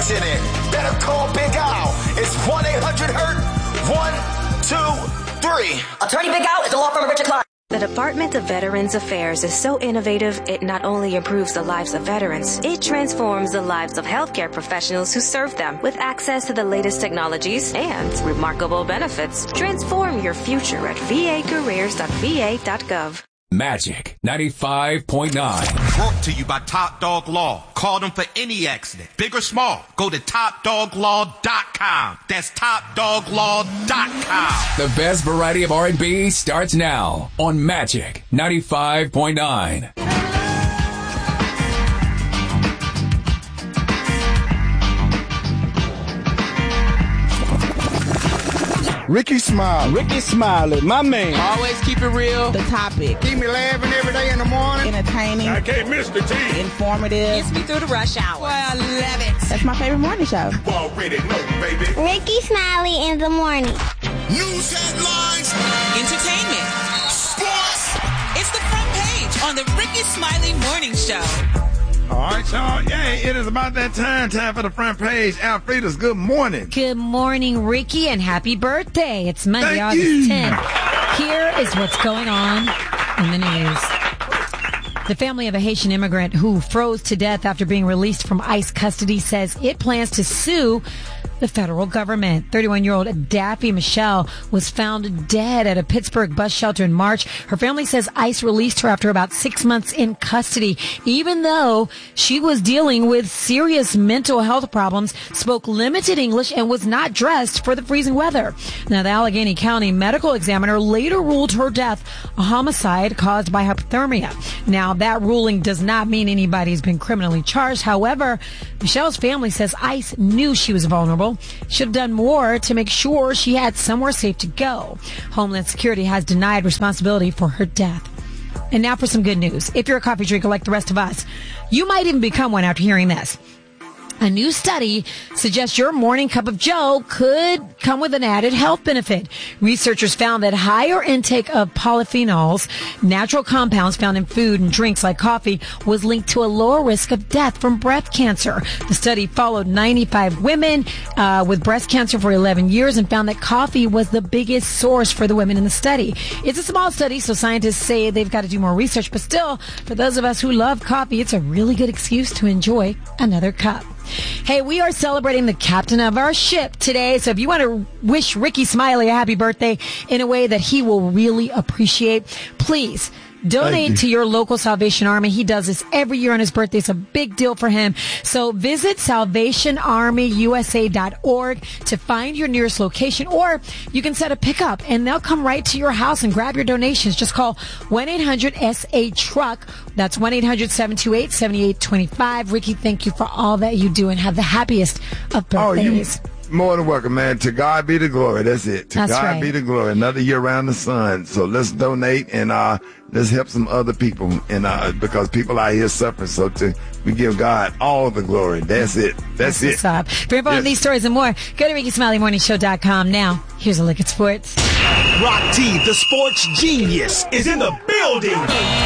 accident. Better call Big Al. It's 1-800-HURT-123. Attorney Big Al is the law firm of Richard Klein. The Department of Veterans Affairs is so innovative, it not only improves the lives of veterans, it transforms the lives of healthcare professionals who serve them. With access to the latest technologies and remarkable benefits, transform your future at vacareers.va.gov. Magic 95.9. Brought to you by Top Dog Law. Call them for any accident, big or small. Go to TopDogLaw.com. That's TopDogLaw.com. The best variety of R&B starts now on Magic 95.9. Ricky Smiley, my man. Always keep it real. The topic. Keep me laughing every day in the morning. Entertaining. I can't miss the tea. Informative. Gets me through the rush hour. Well, I love it. That's my favorite morning show. You already know, baby. Ricky Smiley in the morning. News headlines. Entertainment. Sports. It's the front page on the Ricky Smiley Morning Show. All right, y'all. Yeah, it is about that time for the front page. Alfreda's good morning. Good morning, Ricky, and happy birthday. It's Monday, Thank August you. 10th. Here is what's going on in the news. The family of a Haitian immigrant who froze to death after being released from ICE custody says it plans to sue the federal government. 31-year-old Daffy Michelle was found dead at a Pittsburgh bus shelter in March. Her family says ICE released her after about 6 months in custody, even though she was dealing with serious mental health problems, spoke limited English, and was not dressed for the freezing weather. Now, the Allegheny County medical examiner later ruled her death a homicide caused by hypothermia. Now, that ruling does not mean anybody's been criminally charged. However, Michelle's family says ICE knew she was vulnerable, should have done more to make sure she had somewhere safe to go. Homeland Security has denied responsibility for her death. And now for some good news. If you're a coffee drinker like the rest of us, you might even become one after hearing this. A new study suggests your morning cup of joe could come with an added health benefit. Researchers found that higher intake of polyphenols, natural compounds found in food and drinks like coffee, was linked to a lower risk of death from breast cancer. The study followed 95 women with breast cancer for 11 years and found that coffee was the biggest source for the women in the study. It's a small study, so scientists say they've got to do more research, but still, for those of us who love coffee, it's a really good excuse to enjoy another cup. Hey, we are celebrating the captain of our ship today, so if you want to wish Ricky Smiley a happy birthday in a way that he will really appreciate, please donate to your local Salvation Army. He does this every year on his birthday. It's a big deal for him. So visit SalvationArmyUSA.org to find your nearest location, or you can set a pickup and they'll come right to your house and grab your donations. Just call 1-800-SA-TRUCK. That's 1-800-728-7825. Ricky, thank you for all that you do and have the happiest of birthdays. More than welcome, man. To God be the glory. That's it. To God be the glory. Another year around the sun. So let's donate and let's help some other people. And because people out here suffering, so we give God all the glory. That's it. That's it. What's up. For info on these stories and more, go to RickySmileyMorningShow.com. Now, here's a look at sports. Rock T, the sports genius, is in the building.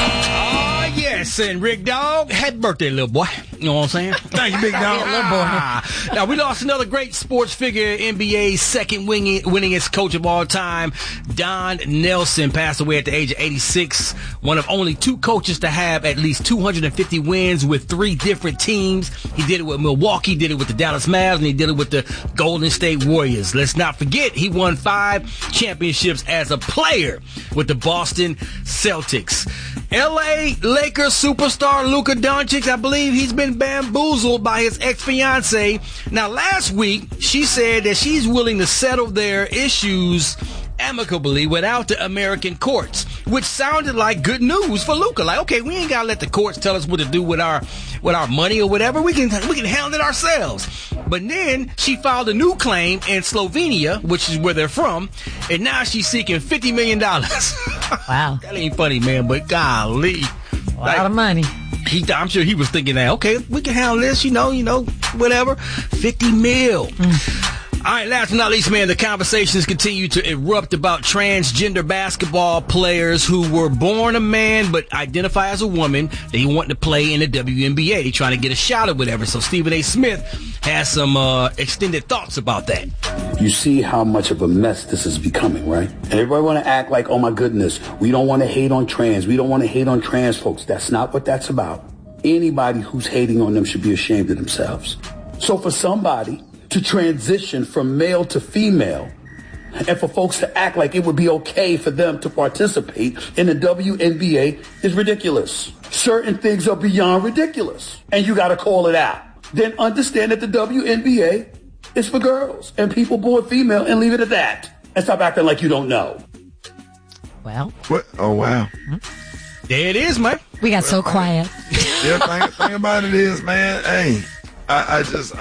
Yes, and Rick Dog, happy birthday, little boy. You know what I'm saying? Thank you, big dog. Little boy. Now, we lost another great sports figure, NBA's second winningest coach of all time. Don Nelson passed away at the age of 86, one of only two coaches to have at least 250 wins with three different teams. He did it with Milwaukee, did it with the Dallas Mavs, and he did it with the Golden State Warriors. Let's not forget, he won 5 championships as a player with the Boston Celtics. L.A. Lakers superstar Luka Doncic, I believe he's been bamboozled by his ex-fiancée. Now, last week, she said that she's willing to settle their issues amicably without the American courts, which sounded like good news for Luka. Like, okay, we ain't gotta let the courts tell us what to do with our money or whatever. We can handle it ourselves. But then she filed a new claim in Slovenia, which is where they're from, and now she's seeking $50 million. Wow. That ain't funny, man, but golly. A lot of money. I'm sure he was thinking that, okay, we can handle this, you know, whatever. $50 million. All right, last but not least, man, the conversations continue to erupt about transgender basketball players who were born a man but identify as a woman. They want to play in the WNBA. They're trying to get a shot at whatever. So Stephen A. Smith has some extended thoughts about that. You see how much of a mess this is becoming, right? And everybody want to act like, oh my goodness, we don't want to hate on trans. We don't want to hate on trans folks. That's not what that's about. Anybody who's hating on them should be ashamed of themselves. So for somebody to transition from male to female, and for folks to act like it would be okay for them to participate in the WNBA is ridiculous. Certain things are beyond ridiculous, and you got to call it out. Then understand that the WNBA is for girls and people born female, and leave it at that. And stop acting like you don't know. Well. What? Oh, wow. There it is, man. We got so quiet. Yeah, thing about it is, man, hey, I just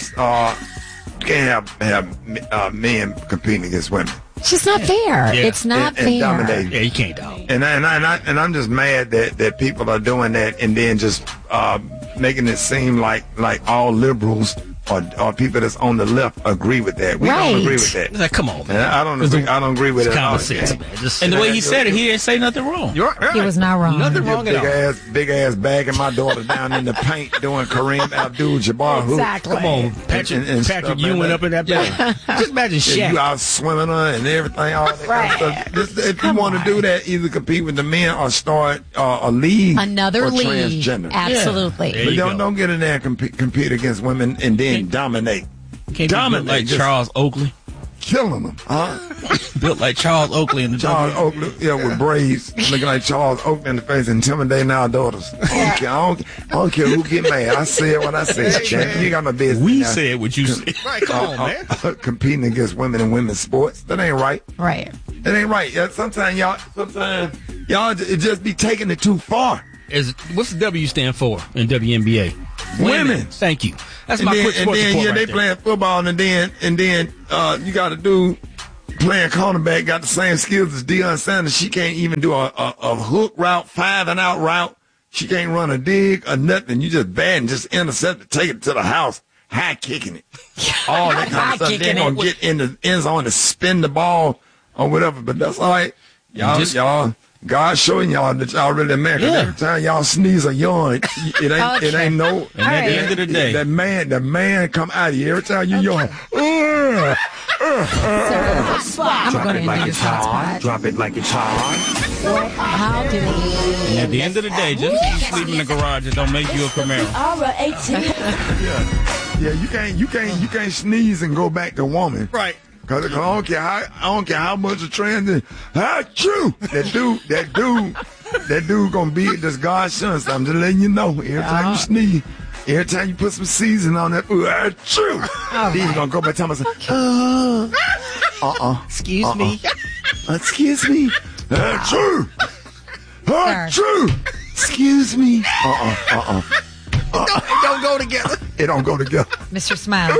can't have men competing against women. It's just not fair. Yeah. It's not fair. And dominate. Yeah, you can't dominate. And I'm just mad that people are doing that and then just making it seem like all liberals or people that's on the left agree with that. We don't agree with that. Like, come on, man. I don't agree with it. Common sense, man. And the way he said it, he didn't say nothing wrong. You're right. He was not wrong. Nothing wrong at all. Big ass bagging my daughter down in the paint doing Kareem Abdul-Jabbar. Exactly. Come on, Patrick Ewing up in that building. Just imagine Shaq. You out swimming her and everything, all that kind of stuff. If you want to do that, either compete with the men or start a league. Another for league. Transgender. Absolutely. Yeah. But don't get in there and compete against women and then dominate. Can't dominate like Charles Oakley. Killing them, huh? Built like Charles Oakley in the Charles Oakley, with braids, looking like Charles Oakley in the face, intimidating our daughters. I don't care who get mad. I said what I said. Champ. You got my business. We said what you said. Right, come on, man. Competing against women in women's sports. That ain't right. Right. That ain't right. Yeah, sometimes y'all it just be taking it too far. What's the W stand for in WNBA? Women. Thank you. That's my quick sports report. They playing football, and then you got a dude playing cornerback, got the same skills as Deion Sanders. She can't even do a hook route, 5-and-out route. She can't run a dig or nothing. You just bad and just intercept it, take it to the house, high kicking it. All that kind of stuff. They're gonna get in the end zone to spin the ball or whatever. But that's all right. Y'all. God's showing y'all that y'all really American. Yeah. Every time y'all sneeze or yawn, it ain't no. And at the end of the day, the man come out of you every time you yawn. Drop it like it's hot. Drop it like it's hot. How did it? And at the end of the day, just sleep in the garage. It don't make you a Camaro. Yeah, you can't sneeze and go back to woman. Right. Cause I don't care how much a trans. True. That dude gonna be this God's son. So I'm just letting you know. Every time you sneeze, every time you put some seasoning on that food, true. Then you gonna go back to myself. Excuse me. Excuse me. True. True. Excuse me. It don't go together. It don't go together. Mr. Smiley.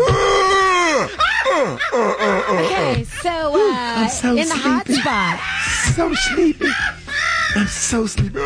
Okay, so in the hot spot. So sleepy. I'm so sleepy.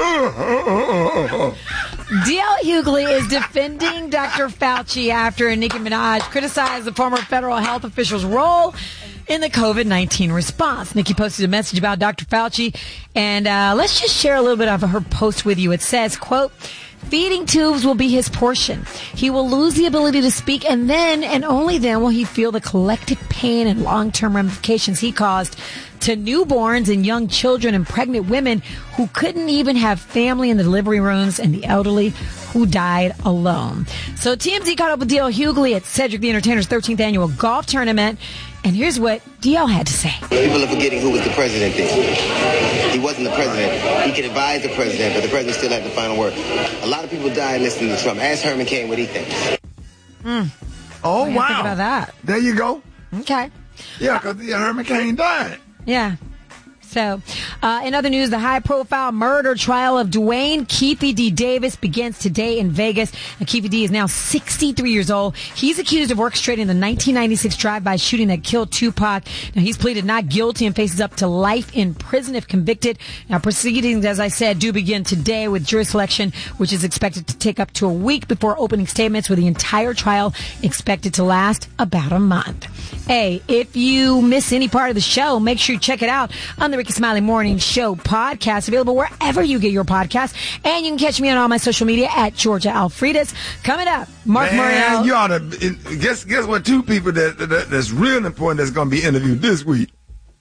D.L. Hughley is defending Dr. Fauci after Nicki Minaj criticized the former federal health official's role in the COVID-19 response. Nicki posted a message about Dr. Fauci, and let's just share a little bit of her post with you. It says, quote, "Feeding tubes will be his portion. He will lose the ability to speak, and then and only then will he feel the collective pain and long-term ramifications he caused to newborns and young children and pregnant women who couldn't even have family in the delivery rooms and the elderly who died alone." So TMZ caught up with D.L. Hughley at Cedric the Entertainer's 13th annual golf tournament. And here's what D.L. had to say. People are forgetting who was the president then. He wasn't the president. He could advise the president, but the president still had the final word. A lot of people died listening to Trump. Ask Herman Cain what he thinks. Oh, wow. Think about that. There you go. Okay. Yeah, because Herman Cain died. Yeah. So, in other news, the high-profile murder trial of Dwayne Keefe D. Davis begins today in Vegas. And Keefe D. is now 63 years old. He's accused of orchestrating the 1996 drive-by shooting that killed Tupac. Now, he's pleaded not guilty and faces up to life in prison if convicted. Now, proceedings, as I said, do begin today with jury selection, which is expected to take up to a week before opening statements, with the entire trial expected to last about a month. Hey, if you miss any part of the show, make sure you check it out on the Ricky Smiley Morning Show podcast, available wherever you get your podcast. And you can catch me on all my social media at Georgia Alfredas. Coming up, Mark Morial. You ought to guess what? Two people that's real important that's going to be interviewed this week.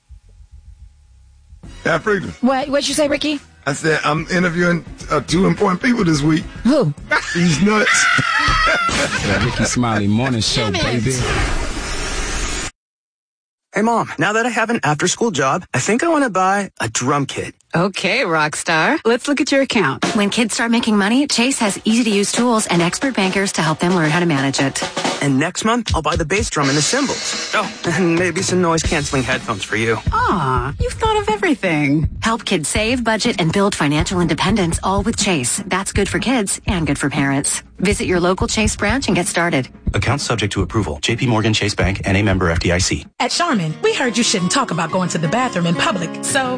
Alfreda. What'd you say, Ricky? I said I'm interviewing two important people this week. Who? These nuts. The Ricky Smiley Morning Show, baby. Hey, Mom, now that I have an after-school job, I think I want to buy a drum kit. Okay, Rockstar. Let's look at your account. When kids start making money, Chase has easy-to-use tools and expert bankers to help them learn how to manage it. And next month, I'll buy the bass drum and the cymbals. Oh, and maybe some noise-canceling headphones for you. Aw, you've thought of everything. Help kids save, budget, and build financial independence, all with Chase. That's good for kids and good for parents. Visit your local Chase branch and get started. Account subject to approval. JP Morgan Chase Bank, N.A. member FDIC. At Charmin, we heard you shouldn't talk about going to the bathroom in public, so